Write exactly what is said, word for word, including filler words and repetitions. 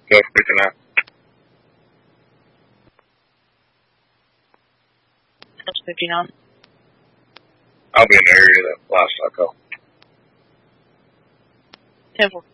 Go fifty-nine. That's fifty-nine. I'll be in the area that last I call. ten four.